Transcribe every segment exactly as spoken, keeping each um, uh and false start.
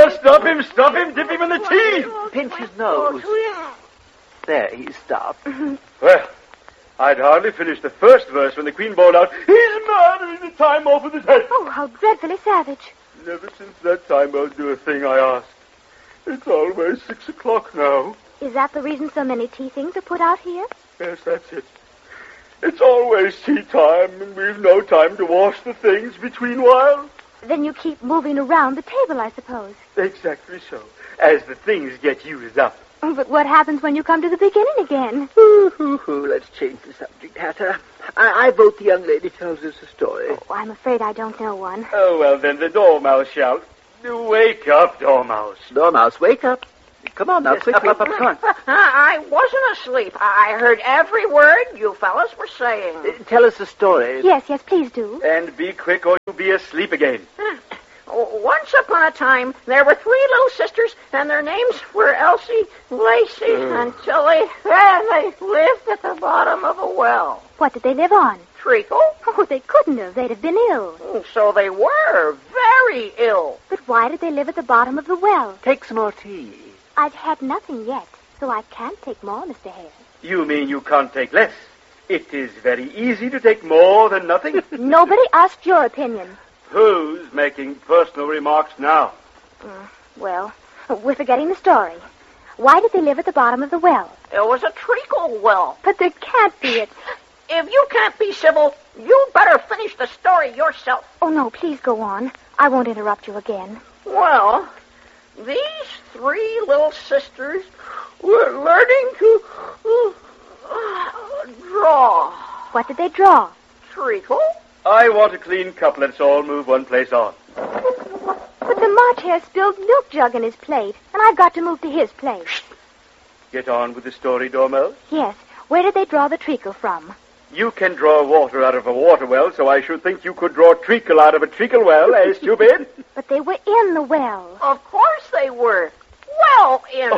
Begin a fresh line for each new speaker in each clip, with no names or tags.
Oh, stop him, stop him, dip him in the tea.
Pinch his nose. There, he stopped.
Well, I'd hardly finished the first verse when the Queen bawled out, "He's murdering the time off with his head."
Oh, how dreadfully savage.
Never since that time I'll do a thing I asked. It's always six o'clock now.
Is that the reason so many tea things are put out here?
Yes, that's it. It's always tea time, and we've no time to wash the things between whiles.
Then you keep moving around the table, I suppose.
Exactly so, as the things get used up.
But what happens when you come to the beginning again?
Ooh, ooh, ooh, let's change the subject, Hatter. I, I vote the young lady tells us a story.
Oh, I'm afraid I don't know one.
Oh, well, then the Dormouse shall. Wake up, Dormouse.
Dormouse, wake up. Come on now,
Yes,
quickly.
up, up, up, come on.
I wasn't asleep. I heard every word you fellas were saying.
Uh, tell us a story.
Yes, yes, please do.
And be quick or you'll be asleep again.
Once upon a time, there were three little sisters, and their names were Elsie, Lacey,
Oh.
until they, eh, they lived at the bottom of a well.
What did they live on?
Treacle?
Oh, they couldn't have. They'd have been ill.
So they were very ill.
But why did they live at the bottom of the well?
Take some more tea.
I've had nothing yet, so I can't take more, Mister Hare.
You mean you can't take less? It is very easy to take more than nothing.
Nobody asked your opinion.
Who's making personal remarks now?
Uh, well, we're forgetting the story. Why did they live at the bottom of the well?
It was a treacle well.
But there can't be it.
If you can't be civil, you better finish the story yourself.
Oh, no, please go on. I won't interrupt you again.
Well, these three little sisters were learning to uh, draw.
What did they draw?
Treacle?
I want a clean cup. Let's all move one place on.
But the March Hare spilled milk jug in his plate, and I've got to move to his place.
Get on with the story, Dormouse.
Yes. Where did they draw the treacle from?
You can draw water out of a water well, so I should think you could draw treacle out of a treacle well, eh, stupid?
But they were in the well.
Of course they were. Well in.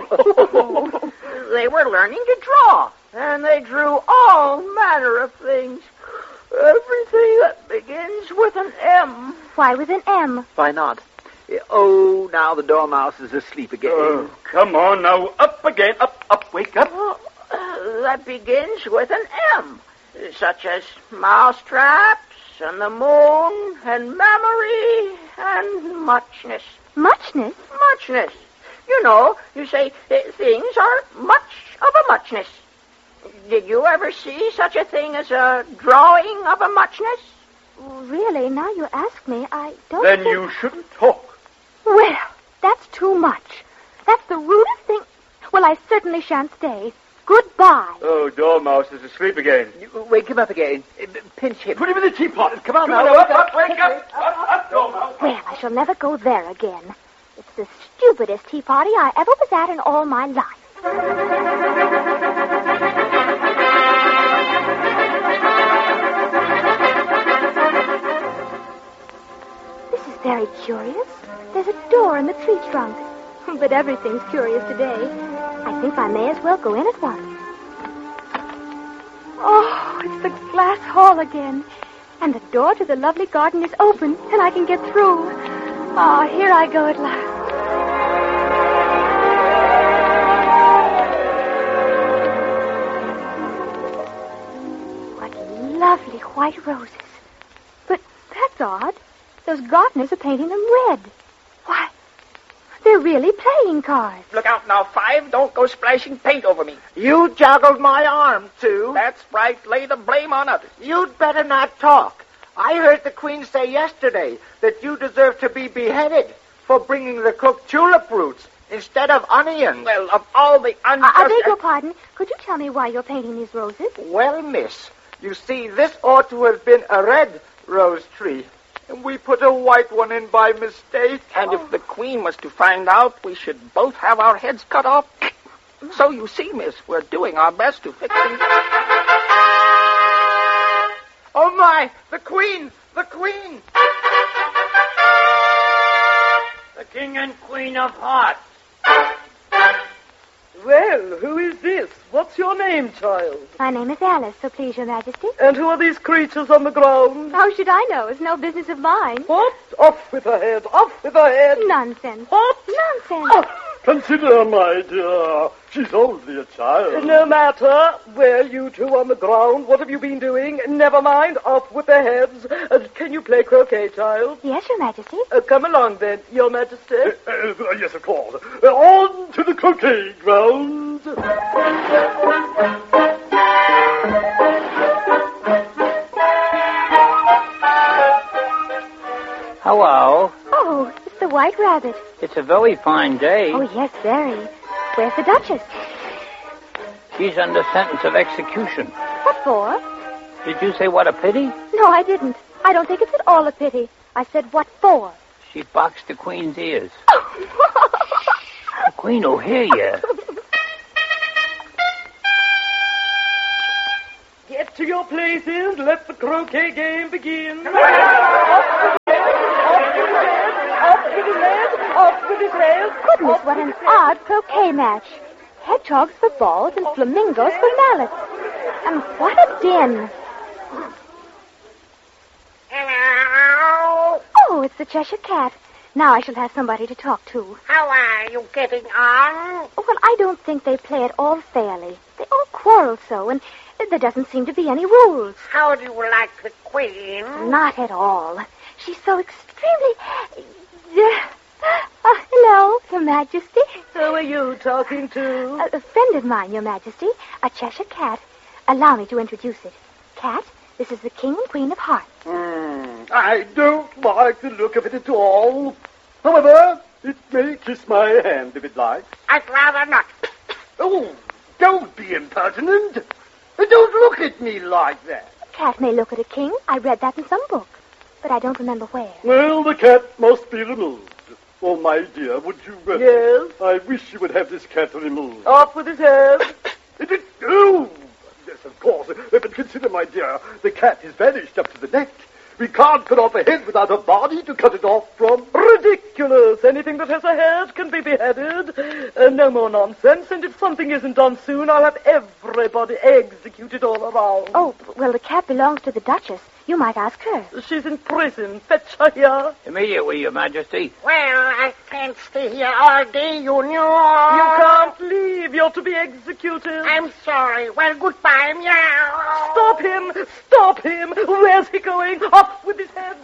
They were learning to draw, and they drew all manner of things. Everything that begins with an M.
Why with an M?
Why not? Oh, now the Dormouse is asleep again.
Oh, come on now. Up again. Up, up. Wake up.
Well, uh, that begins with an M, such as mousetraps and the moon and memory and muchness.
Muchness?
Muchness. You know, you say uh, things are much of a muchness. Did you ever see such a thing as a drawing of a muchness?
Really, now you ask me, I don't
Then
think...
you shouldn't talk.
Well, that's too much. That's the rudest thing... Well, I certainly shan't stay. Goodbye.
Oh, Dormouse is asleep again.
You, wake him up again. Uh, Pinch him.
Put him in the teapot.
Come on
Come
now,
on,
wake
up,
up.
up, wake up. Up, up, Dormouse.
Well, I shall never go there again. It's the stupidest tea party I ever was at in all my life. This is very curious. There's a door in the tree trunk. But everything's curious today. I think I may as well go in at once. Oh, it's the glass hall again. And the door to the lovely garden is open, and I can get through. Oh, here I go at last. What lovely white roses. But that's odd. Those gardeners are painting them red. Why, they're really playing cards.
Look out now, Five. Don't go splashing paint over me.
You joggled my arm, too.
That's right. Lay the blame on others.
You'd better not talk. I heard the Queen say yesterday that you deserve to be beheaded for bringing the cooked tulip roots instead of onions.
Well, of all the unjust...
I, I beg your pardon. Could you tell me why you're painting these roses?
Well, miss, you see, this ought to have been a red rose tree, and we put a white one in by mistake.
And if the Queen was to find out, we should both have our heads cut off. So you see, miss, we're doing our best to fix things.
Oh, my, the Queen, the Queen.
The King and Queen of Hearts. Well, who is this? What's your name, child?
My name is Alice, so please, Your Majesty.
And who are these creatures on the ground?
How should I know? It's no business of mine.
What? Off with her head. Off with her head.
Nonsense.
What?
Nonsense.
Oh,
Consider, my dear, she's only a child.
no matter. Well, you two on the ground, what have you been doing? Never mind. Off with their heads. Uh, can you play croquet, child?
Yes, Your Majesty.
Uh, come along, then, Your Majesty.
Uh, uh, yes, of course. Uh, on to the croquet ground.
Hello.
Oh, it's the White Rabbit.
It's a very fine day.
Oh, yes, very. Where's the Duchess?
She's under sentence of execution.
What for?
Did you say what a pity?
No, I didn't. I don't think it's at all a pity. I said, what for?
She boxed the Queen's ears.
Oh.
The Queen will hear you.
Get to your places. Let the croquet game begin. Off with his head. Off with his head.
Goodness, what an odd croquet match. Hedgehogs for balls and flamingos for mallets. And what a din.
Hello.
Oh, it's the Cheshire Cat. Now I shall have somebody to talk to.
How are you getting on?
Oh, well, I don't think they play it all fairly. They all quarrel so, and there doesn't seem to be any rules.
How do you like the Queen?
Not at all. She's so extremely... Uh, uh, hello, Your Majesty.
Who are you talking to?
A, a friend of mine, Your Majesty, a Cheshire Cat. Allow me to introduce it. Cat, this is the King and Queen of Hearts.
Mm, I don't like the look of it at all. However, it may kiss my hand if it likes.
I'd rather not.
Oh, don't be impertinent. Don't look at me like that.
A cat may look at a king. I read that in some book, but I don't remember where.
Well, the cat must be removed. Oh, my dear, would you... Uh,
Yes?
I wish you would have this cat removed.
Off with his head.
It is... Oh! Yes, of course. Uh, But consider, my dear, the cat is vanished up to the neck. We can't cut off a head without a body to cut it off from.
Ridiculous. Anything that has a head can be beheaded. Uh, no more nonsense. And if something isn't done soon, I'll have everybody executed all around.
Oh, well, the cat belongs to the Duchess. You might ask her.
She's in prison. Fetch her here.
Immediately, Your Majesty.
Well, I can't stay here all day, you know.
You can't leave. You're to be executed.
I'm sorry. Well, goodbye, meow.
Stop him! Stop him! Where's he going? Off with his head!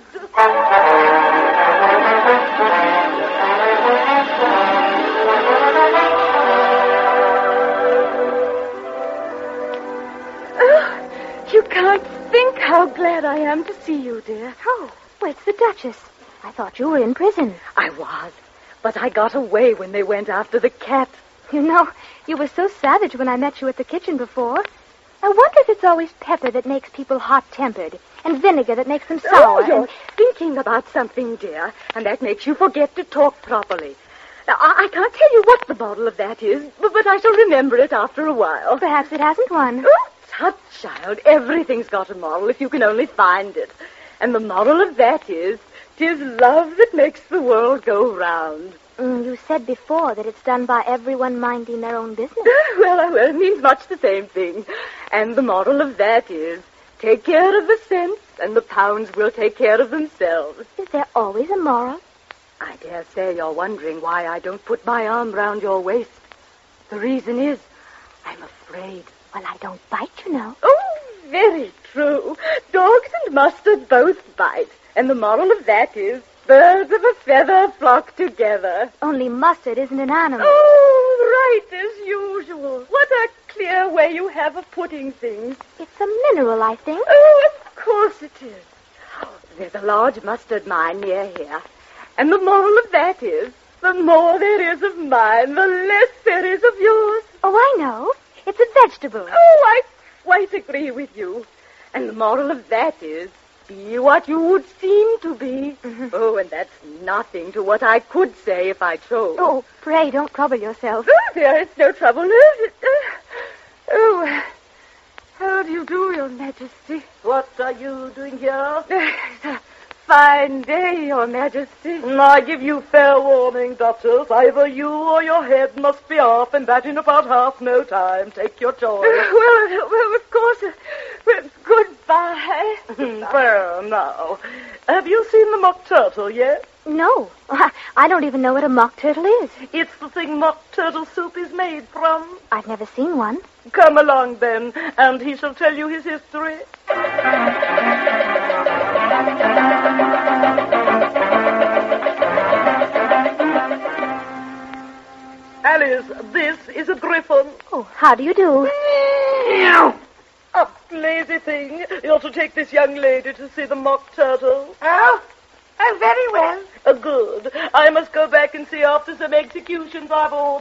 Oh, you can't think how glad I am to see you, dear. Oh, well, it's the Duchess. I thought you were in prison.
I was, but I got away when they went after the cat.
You know, you were so savage when I met you at the kitchen before. I wonder if it's always pepper that makes people hot-tempered and vinegar that makes them sour.
Oh, you're
and...
thinking about something, dear, and that makes you forget to talk properly. Now, I, I can't tell you what the bottle of that is, but, but I shall remember it after a while.
Perhaps it hasn't one.
Oh, tut, child, everything's got a moral if you can only find it. And the moral of that is, 'tis love that makes the world go round.
Mm, you said before that it's done by everyone minding their own business.
Well, well, it means much the same thing. And the moral of that is, take care of the cents, and the pounds will take care of themselves.
Is there always a moral?
I dare say you're wondering why I don't put my arm round your waist. The reason is, I'm afraid.
Well, I don't bite, you know.
Oh, very true. Dogs and mustard both bite. And the moral of that is, birds of a feather flock together.
Only mustard isn't an animal.
Oh, right as usual. What a clear way you have of putting things.
It's a mineral, I think.
Oh, of course it is. There's a large mustard mine near here. And the moral of that is, the more there is of mine, the less there is of yours.
Oh, I know. It's a vegetable.
Oh, I quite agree with you. And the moral of that is, be what you would seem to be.
Mm-hmm.
Oh, and that's nothing to what I could say if I chose.
Oh, pray don't trouble yourself.
Oh, dear, it's no trouble. Uh, oh, how do you do, Your Majesty?
What are you doing here?
Uh, fine day, Your Majesty.
I give you fair warning, Duchess. Either you or your head must be off, and that in about half no time. Take your choice.
Well, well, of course. Uh, well, goodbye.
There, now. Have you seen the mock turtle yet?
No. I don't even know what a mock turtle is.
It's the thing mock turtle soup is made from.
I've never seen one.
Come along, then, and he shall tell you his history. Alice, this is a griffin.
Oh, how do you do?
A lazy thing. You're to take this young lady to see the mock turtle.
Oh, oh, very well.
Uh, good. I must go back and see after some executions I've ordered.